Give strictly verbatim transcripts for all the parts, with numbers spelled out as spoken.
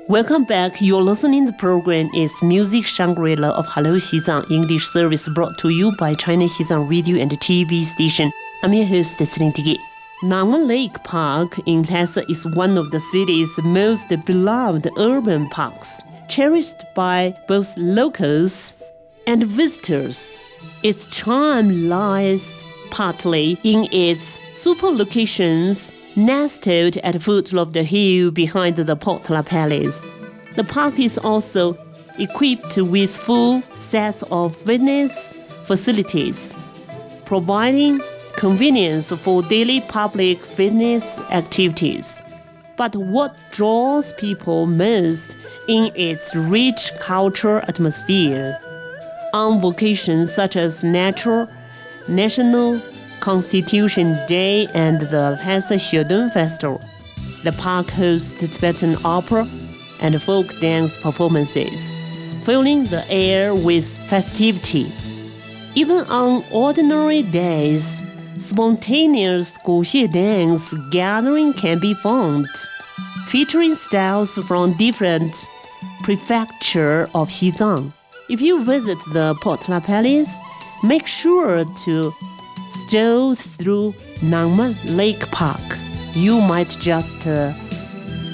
Welcome back. You're listening to the program is Music Shangri-La of Hello Xizang English service brought to you by China Xizang Radio and T V station. I'm your host, Celine Digi. Nangmen Lake Park in Lhasa is one of the city's most beloved urban parks, cherished by both locals and visitors. Its charm lies partly in its super locations nestled at the foot of the hill behind the Potla Palace. The park is also equipped with full sets of fitness facilities, providing convenience for daily public fitness activities. But what draws people most in its rich cultural atmosphere? On occasions such as Natural, National Constitution Day and the Lhasa Shedun Festival, the park hosts Tibetan opera and folk dance performances, filling the air with festivity. Even on ordinary days, spontaneous Guxie dance gathering can be found, featuring styles from different prefectures of Xizang. If you visit the Potla Palace, make sure to stroll through Nangmen Lake Park. You might just uh,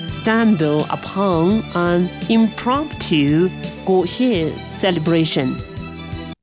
stumble upon an impromptu Guxie celebration.